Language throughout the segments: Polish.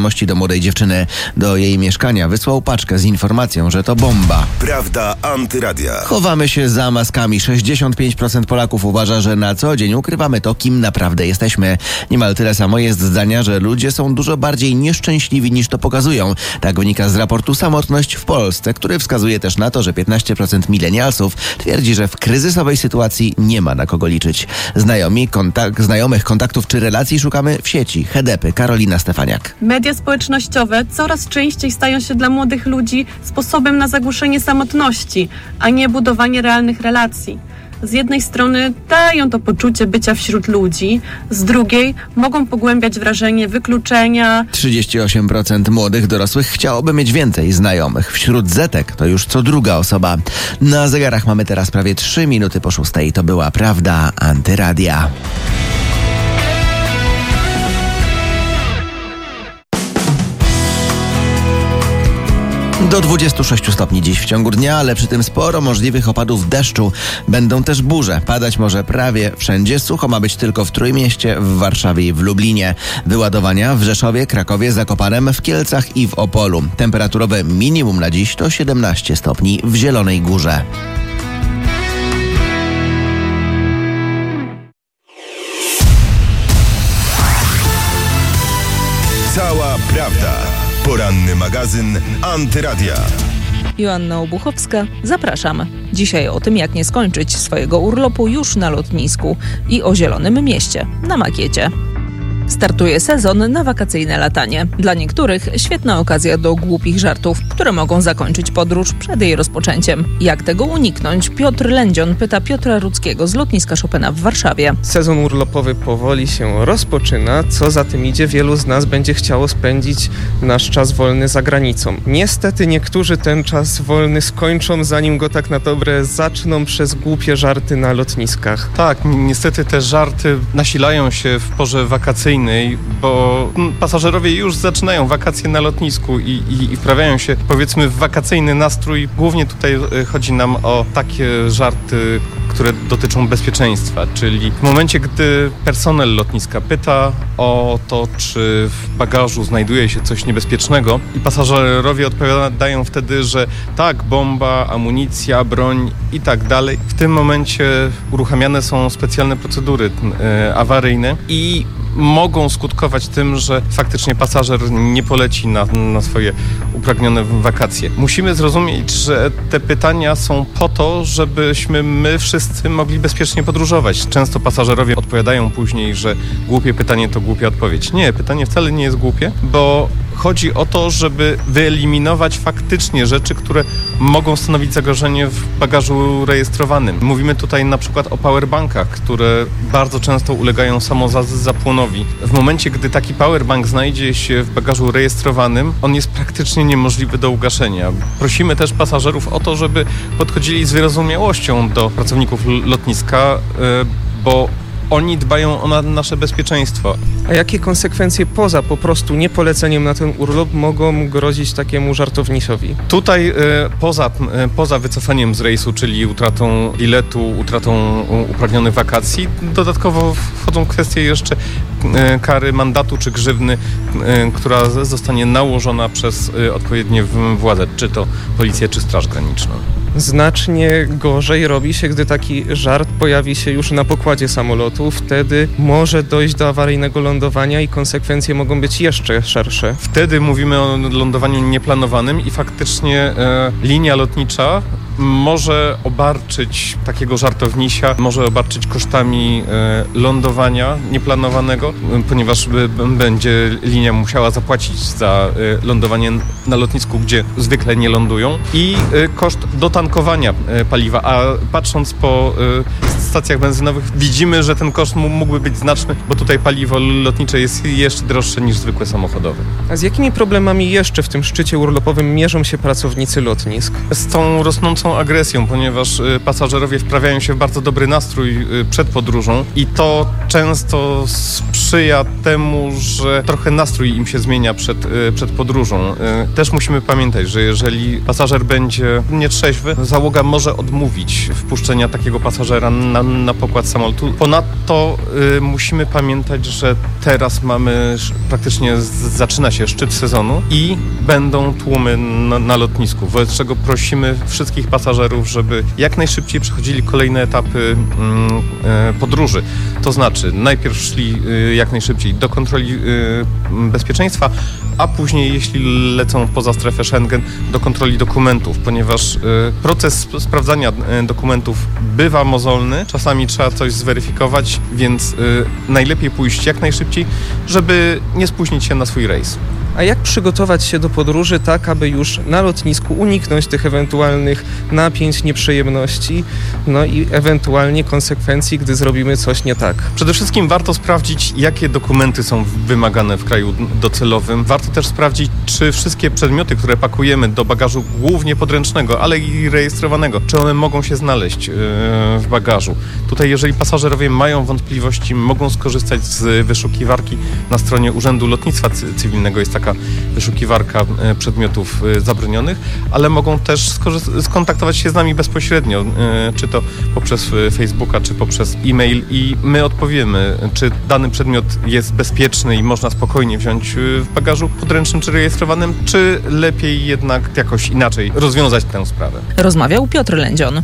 do młodej dziewczyny. Do jej mieszkania wysłał paczkę z informacją, że to bomba. Prawda Antyradia. Chowamy się za maskami. 65% Polaków uważa, że na co dzień ukrywamy to, kim naprawdę jesteśmy. Niemal tyle samo jest zdania, że ludzie są dużo bardziej nieszczęśliwi niż to pokazują. Tak wynika z raportu Samotność w Polsce, który wskazuje też na to, że 15% milenialsów twierdzi, że w kryzysowej sytuacji nie ma na kogo liczyć. Znajomych, kontaktów czy relacji szukamy w sieci. Hedepy, Karolina Stefaniak. Media społecznościowe coraz częściej stają się dla młodych ludzi sposobem na zagłuszenie samotności, a nie budowanie realnych relacji. Z jednej strony dają to poczucie bycia wśród ludzi, z drugiej mogą pogłębiać wrażenie wykluczenia. 38% młodych dorosłych chciałoby mieć więcej znajomych. Wśród zetek to już co druga osoba. Na zegarach mamy teraz prawie 3 minuty po 6:00. To była Prawda Antyradia. Do 26 stopni dziś w ciągu dnia, ale przy tym sporo możliwych opadów deszczu. Będą też burze. Padać może prawie wszędzie. Sucho ma być tylko w Trójmieście, w Warszawie i w Lublinie. Wyładowania w Rzeszowie, Krakowie, Zakopanem, w Kielcach i w Opolu. Temperaturowe minimum na dziś to 17 stopni w Zielonej Górze. Cała prawda. Poranny magazyn Antyradia. Joanna Obuchowska, zapraszam. Dzisiaj o tym, jak nie skończyć swojego urlopu już na lotnisku i o Zielonym Mieście na makiecie. Startuje sezon na wakacyjne latanie. Dla niektórych świetna okazja do głupich żartów, które mogą zakończyć podróż przed jej rozpoczęciem. Jak tego uniknąć? Piotr Lędzion pyta Piotra Rudzkiego z lotniska Chopina w Warszawie. Sezon urlopowy powoli się rozpoczyna. Co za tym idzie, wielu z nas będzie chciało spędzić nasz czas wolny za granicą. Niestety niektórzy ten czas wolny skończą, zanim go tak na dobre zaczną, przez głupie żarty na lotniskach. Tak, niestety te żarty nasilają się w porze wakacyjnej, bo pasażerowie już zaczynają wakacje na lotnisku i wprawiają się, powiedzmy, w wakacyjny nastrój. Głównie tutaj chodzi nam o takie żarty, które dotyczą bezpieczeństwa, czyli w momencie, gdy personel lotniska pyta o to, czy w bagażu znajduje się coś niebezpiecznego i pasażerowie odpowiadają wtedy, że tak, bomba, amunicja, broń i tak dalej. W tym momencie uruchamiane są specjalne procedury awaryjne i mogą skutkować tym, że faktycznie pasażer nie poleci na swoje upragnione wakacje. Musimy zrozumieć, że te pytania są po to, żebyśmy my wszyscy mogli bezpiecznie podróżować. Często pasażerowie odpowiadają później, że głupie pytanie to głupia odpowiedź. Nie, pytanie wcale nie jest głupie, bo chodzi o to, żeby wyeliminować faktycznie rzeczy, które mogą stanowić zagrożenie w bagażu rejestrowanym. Mówimy tutaj na przykład o powerbankach, które bardzo często ulegają samozapłonowi. W momencie, gdy taki powerbank znajdzie się w bagażu rejestrowanym, on jest praktycznie niemożliwy do ugaszenia. Prosimy też pasażerów o to, żeby podchodzili z wyrozumiałością do pracowników lotniska, bo oni dbają o nasze bezpieczeństwo. A jakie konsekwencje poza po prostu niepoleceniem na ten urlop mogą grozić takiemu żartownisowi? Tutaj poza wycofaniem z rejsu, czyli utratą biletu, utratą upragnionych wakacji, dodatkowo wchodzą kwestie jeszcze kary mandatu czy grzywny, która zostanie nałożona przez odpowiednie władze, czy to policję, czy Straż Graniczną. Znacznie gorzej robi się, gdy taki żart pojawi się już na pokładzie samolotu. Wtedy może dojść do awaryjnego lądowania i konsekwencje mogą być jeszcze szersze. Wtedy mówimy o lądowaniu nieplanowanym i faktycznie linia lotnicza może obarczyć takiego żartownisia, może obarczyć kosztami lądowania nieplanowanego, ponieważ będzie linia musiała zapłacić za lądowanie na lotnisku, gdzie zwykle nie lądują, i koszt dotankowania paliwa, a patrząc po stacjach benzynowych widzimy, że ten koszt mógłby być znaczny, bo tutaj paliwo lotnicze jest jeszcze droższe niż zwykłe samochodowe. A z jakimi problemami jeszcze w tym szczycie urlopowym mierzą się pracownicy lotnisk? Z tą rosnącą lekką agresją, ponieważ pasażerowie wprawiają się w bardzo dobry nastrój przed podróżą i to często sprzyja temu, że trochę nastrój im się zmienia przed podróżą. Też musimy pamiętać, że jeżeli pasażer będzie nietrzeźwy, załoga może odmówić wpuszczenia takiego pasażera na pokład samolotu. Ponadto musimy pamiętać, że teraz praktycznie zaczyna się szczyt sezonu i będą tłumy na lotnisku, wobec czego prosimy wszystkich pasażerów, żeby jak najszybciej przechodzili kolejne etapy podróży. To znaczy najpierw szli jak najszybciej do kontroli bezpieczeństwa, a później, jeśli lecą poza strefę Schengen, do kontroli dokumentów, ponieważ proces sprawdzania dokumentów bywa mozolny, czasami trzeba coś zweryfikować, więc najlepiej pójść jak najszybciej, żeby nie spóźnić się na swój rejs. A jak przygotować się do podróży tak, aby już na lotnisku uniknąć tych ewentualnych napięć, nieprzyjemności, no i ewentualnie konsekwencji, gdy zrobimy coś nie tak? Przede wszystkim warto sprawdzić, jakie dokumenty są wymagane w kraju docelowym. Warto też sprawdzić, czy wszystkie przedmioty, które pakujemy do bagażu głównie podręcznego, ale i rejestrowanego, czy one mogą się znaleźć w bagażu. Tutaj, jeżeli pasażerowie mają wątpliwości, mogą skorzystać z wyszukiwarki na stronie Urzędu Lotnictwa Cywilnego. Jest taka wyszukiwarka przedmiotów zabronionych, ale mogą też skontaktować się z nami bezpośrednio, czy to poprzez Facebooka, czy poprzez e-mail i my odpowiemy, czy dany przedmiot jest bezpieczny i można spokojnie wziąć w bagażu podręcznym czy rejestrowanym, czy lepiej jednak jakoś inaczej rozwiązać tę sprawę. Rozmawiał Piotr Lędzion.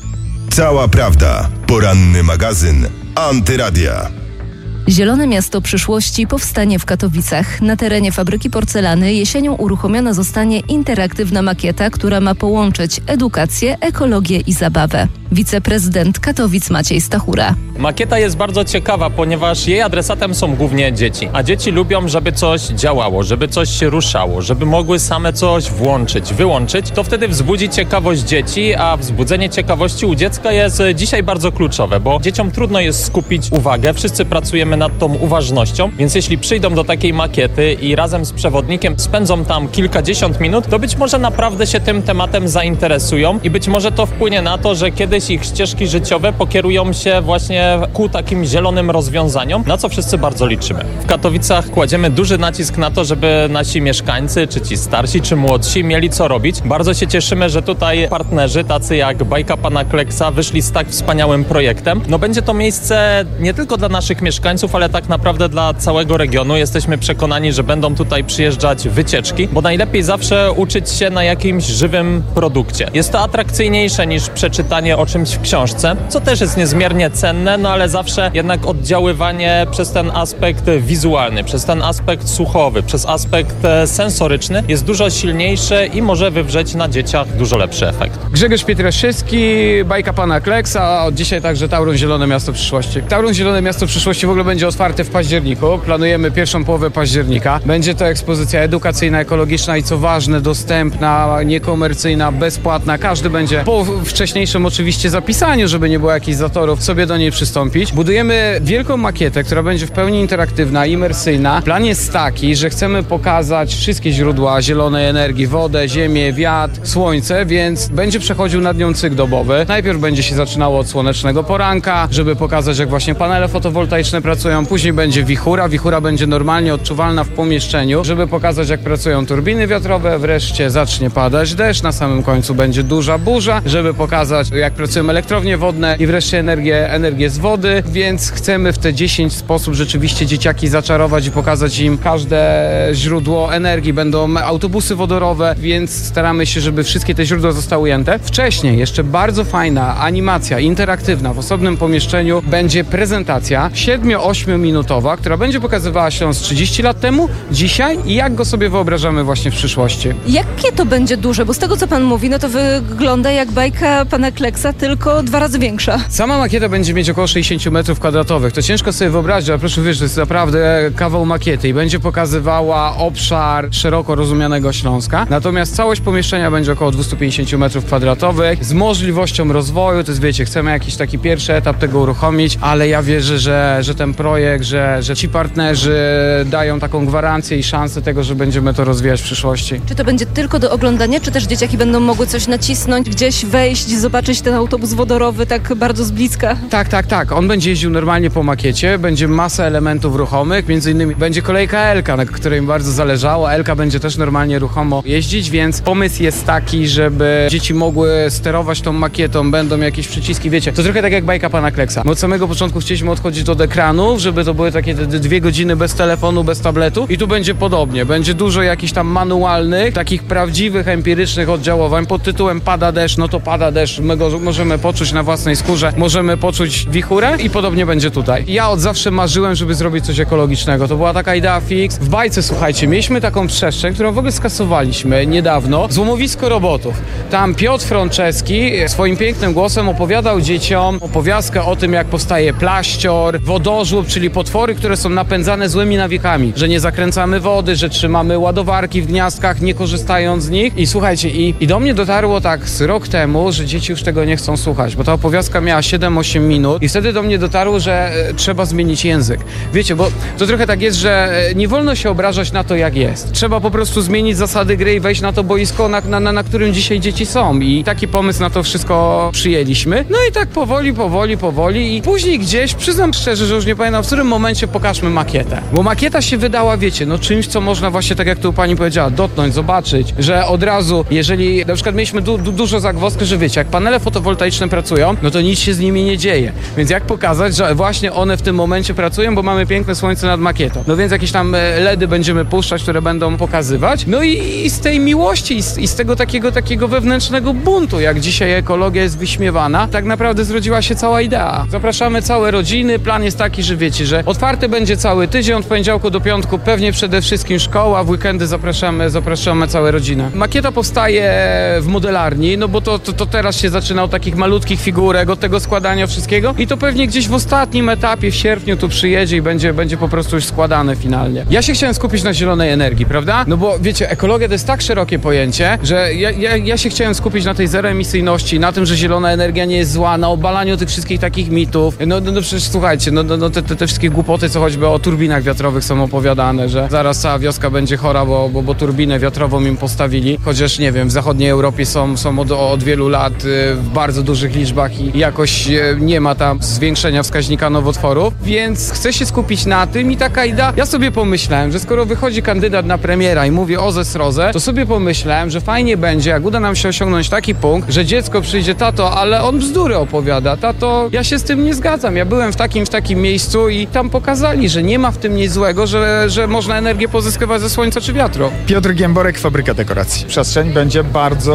Cała prawda. Poranny magazyn Antyradia. Zielone miasto przyszłości powstanie w Katowicach. Na terenie fabryki porcelany jesienią uruchomiona zostanie interaktywna makieta, która ma połączyć edukację, ekologię i zabawę. Wiceprezydent Katowic Maciej Stachura. Makieta jest bardzo ciekawa, ponieważ jej adresatem są głównie dzieci. A dzieci lubią, żeby coś działało, żeby coś się ruszało, żeby mogły same coś włączyć, wyłączyć. To wtedy wzbudzi ciekawość dzieci, a wzbudzenie ciekawości u dziecka jest dzisiaj bardzo kluczowe, bo dzieciom trudno jest skupić uwagę. Wszyscy pracujemy nad tą uważnością, więc jeśli przyjdą do takiej makiety i razem z przewodnikiem spędzą tam kilkadziesiąt minut, to być może naprawdę się tym tematem zainteresują i być może to wpłynie na to, że kiedyś ich ścieżki życiowe pokierują się właśnie ku takim zielonym rozwiązaniom, na co wszyscy bardzo liczymy. W Katowicach kładziemy duży nacisk na to, żeby nasi mieszkańcy, czy ci starsi, czy młodsi, mieli co robić. Bardzo się cieszymy, że tutaj partnerzy, tacy jak Bajka Pana Kleksa, wyszli z tak wspaniałym projektem. No będzie to miejsce nie tylko dla naszych mieszkańców, ale tak naprawdę dla całego regionu. Jesteśmy przekonani, że będą tutaj przyjeżdżać wycieczki, bo najlepiej zawsze uczyć się na jakimś żywym produkcie. Jest to atrakcyjniejsze niż przeczytanie o czymś w książce, co też jest niezmiernie cenne, no ale zawsze jednak oddziaływanie przez ten aspekt wizualny, przez ten aspekt słuchowy, przez aspekt sensoryczny jest dużo silniejsze i może wywrzeć na dzieciach dużo lepszy efekt. Grzegorz Pietraszewski, Bajka Pana Kleksa, a od dzisiaj także Tauron Zielone Miasto Przyszłości. Tauron Zielone Miasto Przyszłości w ogóle będzie otwarte w październiku. Planujemy pierwszą połowę października. Będzie to ekspozycja edukacyjna, ekologiczna i co ważne, dostępna, niekomercyjna, bezpłatna. Każdy będzie po wcześniejszym oczywiście zapisaniu, żeby nie było jakichś zatorów, sobie do niej przystąpić. Budujemy wielką makietę, która będzie w pełni interaktywna, imersyjna. Plan jest taki, że chcemy pokazać wszystkie źródła zielonej energii, wodę, ziemię, wiatr, słońce, więc będzie przechodził nad nią cykl dobowy. Najpierw będzie się zaczynało od słonecznego poranka, żeby pokazać, jak właśnie panele fotowoltaiczne pracują. Później będzie wichura. Wichura będzie normalnie odczuwalna w pomieszczeniu, żeby pokazać, jak pracują turbiny wiatrowe. Wreszcie zacznie padać deszcz. Na samym końcu będzie duża burza, żeby pokazać, jak pracują elektrownie wodne i wreszcie energię z wody, więc chcemy w te 10 sposób rzeczywiście dzieciaki zaczarować i pokazać im każde źródło energii. Będą autobusy wodorowe, więc staramy się, żeby wszystkie te źródła zostały ujęte. Wcześniej jeszcze bardzo fajna animacja interaktywna w osobnym pomieszczeniu będzie prezentacja 7-8 minutowa, która będzie pokazywała Śląsk 30 lat temu, dzisiaj i jak go sobie wyobrażamy właśnie w przyszłości. Jakie to będzie duże? Bo z tego, co pan mówi, no to wygląda jak Bajka Pana Kleksa, tylko 2 razy większa. Sama makieta będzie mieć około 60 metrów kwadratowych. To ciężko sobie wyobrazić, ale proszę wierzyć, to jest naprawdę kawał makiety i będzie pokazywała obszar szeroko rozumianego Śląska. Natomiast całość pomieszczenia będzie około 250 metrów kwadratowych z możliwością rozwoju. To jest, wiecie, chcemy jakiś taki pierwszy etap tego uruchomić, ale ja wierzę, że ten projekt, że ci partnerzy dają taką gwarancję i szansę tego, że będziemy to rozwijać w przyszłości. Czy to będzie tylko do oglądania, czy też dzieciaki będą mogły coś nacisnąć, gdzieś wejść, zobaczyć ten autobus wodorowy tak bardzo z bliska? Tak. On będzie jeździł normalnie po makiecie, będzie masa elementów ruchomych, między innymi będzie kolejka Elka, na której mi bardzo zależało. Elka będzie też normalnie ruchomo jeździć, więc pomysł jest taki, żeby dzieci mogły sterować tą makietą, będą jakieś przyciski, wiecie, to trochę tak jak bajka pana Kleksa. My od samego początku chcieliśmy odchodzić od ekranów, żeby to były takie 2 godziny bez telefonu, bez tabletu i tu będzie podobnie. Będzie dużo jakichś tam manualnych, takich prawdziwych, empirycznych oddziaływań pod tytułem pada deszcz, no to pada deszcz, my go możemy poczuć na własnej skórze, możemy poczuć wichurę i podobnie będzie tutaj. Ja od zawsze marzyłem, żeby zrobić coś ekologicznego. To była taka idea fix. W bajce, słuchajcie, mieliśmy taką przestrzeń, którą w ogóle skasowaliśmy niedawno. Złomowisko robotów. Tam Piotr Franceski swoim pięknym głosem opowiadał dzieciom opowiastkę o tym, jak powstaje plaścior, wodożób, czyli potwory, które są napędzane złymi nawikami, że nie zakręcamy wody, że trzymamy ładowarki w gniazdkach, nie korzystając z nich. I słuchajcie, i do mnie dotarło tak z rok temu, że dzieci już tego nie chcą słuchać, bo ta opowiastka miała 7-8 minut i wtedy do mnie dotarło, że trzeba zmienić język. Wiecie, bo to trochę tak jest, że nie wolno się obrażać na to, jak jest. Trzeba po prostu zmienić zasady gry i wejść na to boisko, na którym dzisiaj dzieci są. I taki pomysł na to wszystko przyjęliśmy. No i tak powoli i później gdzieś, przyznam szczerze, że już nie pamiętam, w którym momencie pokażmy makietę. Bo makieta się wydała, wiecie, no czymś, co można właśnie, tak jak tu pani powiedziała, dotknąć, zobaczyć, że od razu, jeżeli na przykład mieliśmy dużo zagwozdkę, że wiecie, jak panele fotowoltaiczne pracują, no to nic się z nimi nie dzieje. Więc jak pokazać, że właśnie one w tym momencie pracują, bo mamy piękne słońce nad makietą. No więc jakieś tam LEDy będziemy puszczać, które będą pokazywać. No i z tej miłości i z tego takiego wewnętrznego buntu, jak dzisiaj ekologia jest wyśmiewana, tak naprawdę zrodziła się cała idea. Zapraszamy całe rodziny. Plan jest taki, że wiecie, że otwarte będzie cały tydzień, od poniedziałku do piątku pewnie przede wszystkim szkoła, w weekendy zapraszamy całe rodziny. Makieta powstaje w modelarni, no bo to teraz się zaczyna od takich malutkich figurek, od tego składania wszystkiego i to pewnie gdzieś w ostatnim etapie, w sierpniu tu przyjedzie i będzie po prostu już składane finalnie. Ja się chciałem skupić na zielonej energii, prawda? No bo wiecie, ekologia to jest tak szerokie pojęcie, że ja się chciałem skupić na tej zeroemisyjności, na tym, że zielona energia nie jest zła, na obalaniu tych wszystkich takich mitów. No przecież słuchajcie, te wszystkie głupoty, co choćby o turbinach wiatrowych są opowiadane, że zaraz cała wioska będzie chora, bo turbinę wiatrową im postawili. Chociaż nie wiem, w zachodniej Europie są od wielu lat w bardzo dużych liczbach i jakoś nie ma tam zwiększenia wskaźnika nowotworów, więc chcę się skupić na tym i taka idea. Ja sobie pomyślałem, że skoro wychodzi kandydat na premiera i mówi o zesrodze, to sobie pomyślałem, że fajnie będzie, jak uda nam się osiągnąć taki punkt, że dziecko przyjdzie, tato, ale on bzdury opowiada, tato, ja się z tym nie zgadzam, ja byłem w takim miejscu i tam pokazali, że nie ma w tym nic złego, że można energię pozyskiwać ze słońca czy wiatru. Piotr Giemborek, Fabryka Dekoracji. Przestrzeń będzie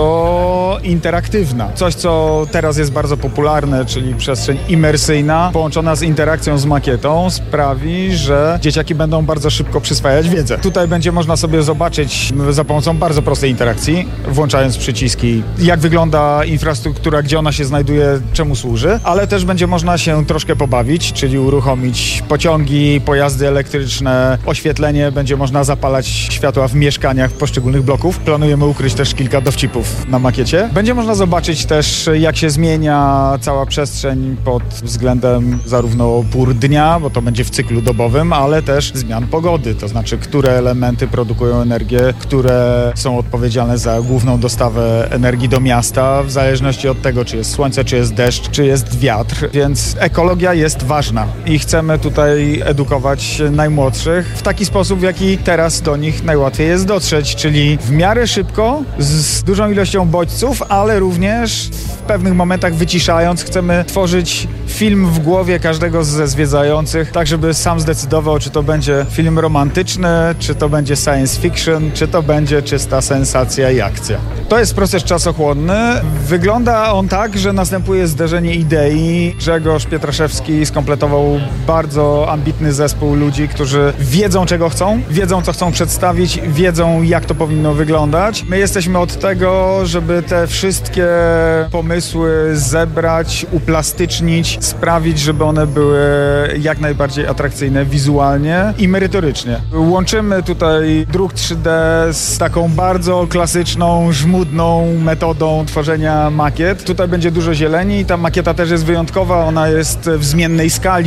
bardzo interaktywna. Coś, co teraz jest bardzo popularne, czyli przestrzeń imersyjna, połączona z interakcją z makietą, sprawi, że dzieciaki będą bardzo szybko przyswajać wiedzę. Tutaj będzie można sobie zobaczyć za pomocą bardzo prostej interakcji, włączając przyciski, jak wygląda infrastruktura, gdzie ona się znajduje, czemu służy, ale też będzie można się troszkę pobawić, czyli uruchomić pociągi, pojazdy elektryczne, oświetlenie, będzie można zapalać światła w mieszkaniach poszczególnych bloków. Planujemy ukryć też kilka dowcipów na makiecie. Będzie można zobaczyć też, jak się zmienia cała przestrzeń pod względem zarówno pór dnia, bo to będzie w cyklu dobowym, ale też zmian pogody, to znaczy, które elementy produkują energię, które są odpowiedzialne za główną dostawę energii do miasta, w zależności od tego, czy jest słońce, czy jest deszcz, czy jest wiatr, więc ekologia jest ważna i chcemy tutaj edukować najmłodszych w taki sposób, w jaki teraz do nich najłatwiej jest dotrzeć, czyli w miarę szybko, z dużą ilością bodźców, ale również w pewnych momentach wyciszając. Chcemy tworzyć film w głowie każdego ze zwiedzających, tak żeby sam zdecydował, czy to będzie film romantyczny, czy to będzie science fiction, czy to będzie czysta sensacja i akcja. To jest proces czasochłonny. Wygląda on tak, że następuje zderzenie idei. Grzegorz Pietraszewski skompletował bardzo ambitny zespół ludzi, którzy wiedzą, czego chcą, wiedzą, co chcą przedstawić, wiedzą, jak to powinno wyglądać. My jesteśmy od tego, żeby te wszystkie pomysły zebrać, uplastycznić, sprawić, żeby one były jak najbardziej atrakcyjne wizualnie i merytorycznie. Łączymy tutaj druk 3D z taką bardzo klasyczną, żmudną metodą tworzenia makiet. Tutaj będzie dużo zieleni i ta makieta też jest wyjątkowa, ona jest w zmiennej skali, bo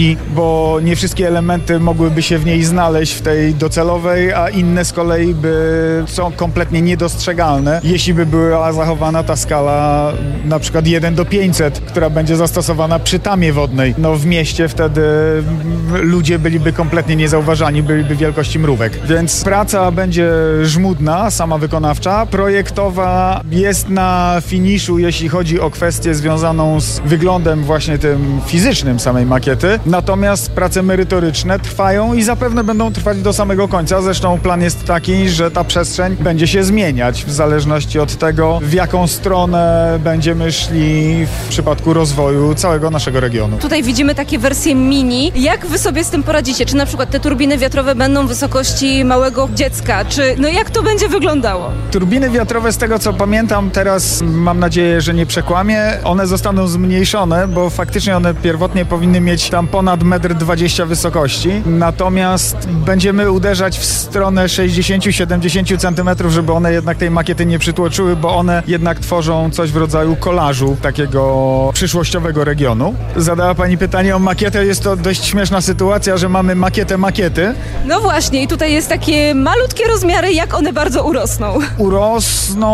bo nie wszystkie elementy mogłyby się w niej znaleźć w tej docelowej, a inne z kolei są kompletnie niedostrzegalne, jeśli by była zachowana ta skala na przykład 1:500, która będzie zastosowana przy tamie wodnej. No w mieście wtedy ludzie byliby kompletnie niezauważani, byliby wielkości mrówek. Więc praca będzie żmudna, sama wykonawcza. Projektowa jest na finiszu, jeśli chodzi o kwestię związaną z wyglądem właśnie tym fizycznym samej makiety. Natomiast prace merytoryczne trwają i zapewne będą trwać do samego końca. Zresztą plan jest taki, że ta przestrzeń będzie się zmieniać w zależności od tego, w jaką stronę będziemy szli w przypadku rozwoju całego naszego regionu. Tutaj widzimy takie wersje mini. Jak wy sobie z tym poradzicie? Czy na przykład te turbiny wiatrowe będą wysokości małego dziecka? Czy jak to będzie wyglądało? Turbiny wiatrowe, z tego co pamiętam, teraz mam nadzieję, że nie przekłamię, one zostaną zmniejszone, bo faktycznie one pierwotnie powinny mieć tam ponad 1,20 m wysokości. Natomiast będziemy uderzać w stronę 60-70 cm, żeby one jednak tej makiety nie przytłoczyły, bo one jednak tworzą coś w rodzaju kolażu takiego przyszłościowego regionu. Zadała pani pytanie o makietę. Jest to dość śmieszna sytuacja, że mamy makiety. No właśnie, i tutaj jest takie malutkie rozmiary, jak one bardzo urosną. Urosną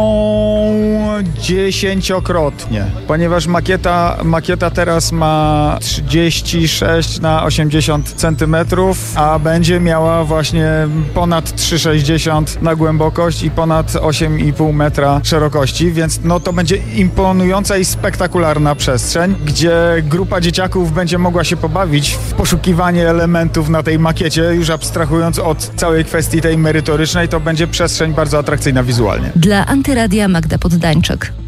10-krotnie, ponieważ makieta teraz ma 36 na 80 cm, a będzie miała właśnie ponad 3,60 na głębokość i ponad 8,5 metra szerokości, więc to będzie imponująca i spektakularna przestrzeń, gdzie grupa dzieciaków będzie mogła się pobawić w poszukiwanie elementów na tej makiecie, już abstrahując od całej kwestii tej merytorycznej, to będzie przestrzeń bardzo atrakcyjna wizualnie. Dla Antyradia Magda Poddańczyk.